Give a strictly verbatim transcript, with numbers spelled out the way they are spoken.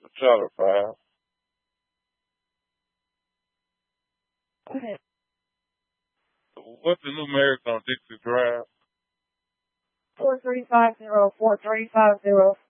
Charter five. Okay. What's the numeric on Dixie Drive? Four three five zero four three five zero.